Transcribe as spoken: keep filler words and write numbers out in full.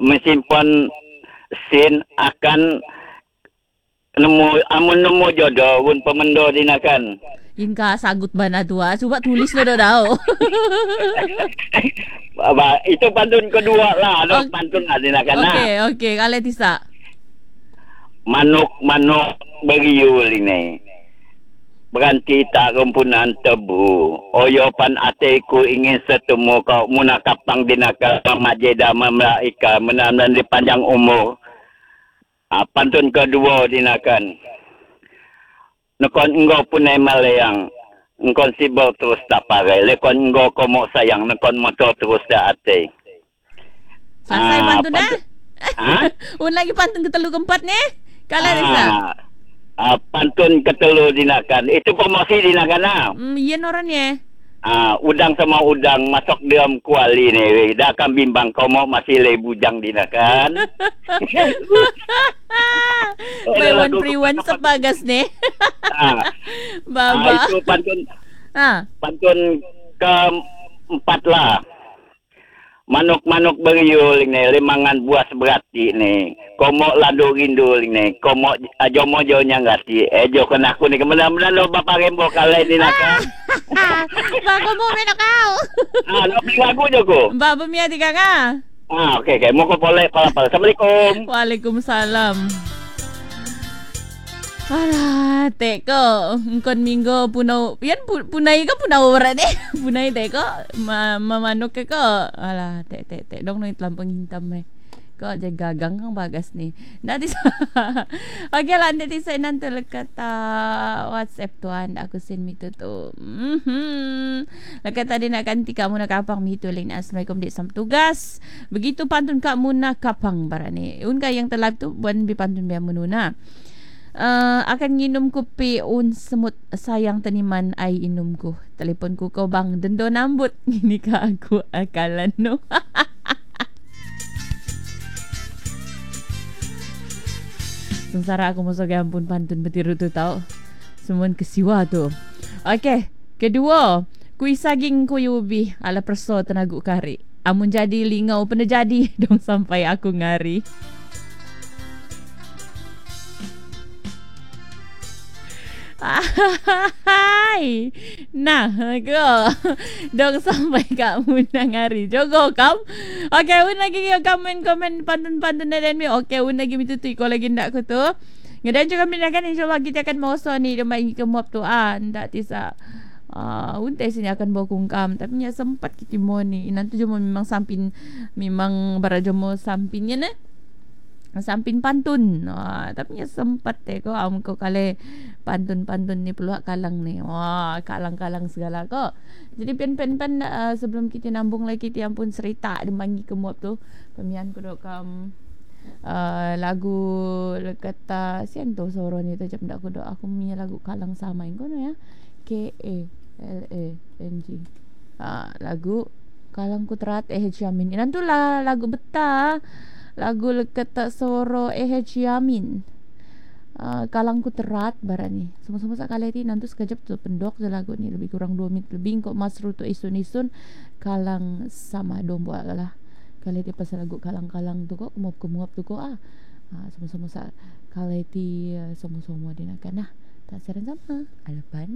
mesimpan sin akan nemu amun nemu jodoh pun pemendo dinakan. Inka sagut bana tua. Coba tulis lo dah. Aba, itu pantun kedua lah, ada Ok- pantun lah dinakan. Okey, okey. Kale tisa. Manuk-manuk beriul ini. Berhenti tak rumpunan tebu. Oyopan atiku ingin setemu kau munakapang dinaka majeda memlaika menaman di panjang umur. Ah, pantun kedua dinakan. Nekon engkau punai malayang. Engkau sibuk terus tak parai. Lekon engkau komok sayang. Nekon motor terus tak ate. Selesai Ah, pantun dah. pantun- Ha? Un lagi pantun ketelu keempat ni. Kale tisa. Ah, ah, pantun ketelu dinakan. Itu promosi dinakan lah. Hmm, iya noran ya. Ah, udang sama udang masuk dalam kuali ni. Dah akan bimbang komok masih le bujang dinakan. Prewan prewan sebagas ni. Ah, ah, Baba. itu pantun Ha. pantun keempat lah. Manuk-manuk beriul ni, limangan buas berati ni. Komok ladu rindu ni. Komok ajomo jo nyangati. Ejo kena aku ni kemana-mana lo bapa rembo kalai ni nakal. Bago mo mena kau. Ah, lo beli lagu jo ko. Baba miya di ka nga. Ah, okey okey. Mo ko pole pala pala. Assalamualaikum. Waalaikumsalam. Alah, teko. Engkon minggo punau. Yan pu, punai ka punau ora ni. Punai teko. Ma, mamanok ka ko. Alah, tek tek tek dong no itlampang hintam eh. Ko je gagang kang bagas ni. Nanti sa. Okay lah, nanti sa nanti lekat uh, WhatsApp tuan aku send mi tu tu. Mhm. Lekat tadi nak ganti kamu nak kapang mi tu lain. Assalamualaikum dik sam tugas. Begitu pantun kamu nak kapang barani. Un ka yang telah tu buan bi pantun biar menuna. Uh, akan nginum kopi un semut sayang taniman ay inum ko. Telepon ko ko bang dendo nambut. Ini ka aku akalan no. Sengsara aku masuk ampun pantun betiru tu tau. Semua kesiwa tu. Okey, kedua, kui saging kuyu ubi ala perso tenagu kari. Amun jadi lingau pernah jadi dong sampai aku ngari. Hai. Nah, go. Dong sampai kamu nang hari. Jogo kam. Okey, un lagi yo komen-komen pantun-pantun dan mi. Okey, un lagi mitutui ko lagi ndak ko tu. Ngadan juga minakan insyaallah kita akan mau so ni demai ke mop tu ah ndak tisa. Ah, uh, untai sini akan bawa kungkam tapi nya sempat kita mau ni. Nanti jomo memang sampin memang barajomo sampinnya ne. Sampin pantun. Wah, tapi ya sempat eh ko am ko kale pantun-pantun ni peluak kalang ni. Wah, kalang-kalang segala ko. Jadi pen-pen-pen uh, sebelum kita nambung lagi kita ampun cerita demangi kemuap tu. Pemian ko dok kam uh, lagu kata sian tu soro ni tu jam dak ko dok aku punya lagu kalang sama ngono ya. K E L E N G. Ah, lagu kalang ku terat eh jamin. Nantulah lagu betah. Lagu lekat tak soro eh Yamin. Uh, kalangku terat barani. Semua-semua sakali ti nanti sekejap tu pendok je lagu ni lebih kurang dua menit lebih kok masru tu isun-isun kalang sama dombo lah. Kali ti pasal lagu kalang-kalang tu kok kumuap-kumuap tu kok ah. Uh, semua-semua sakali ti uh, semua-semua dinakan nah. Tak seran sama. Alapan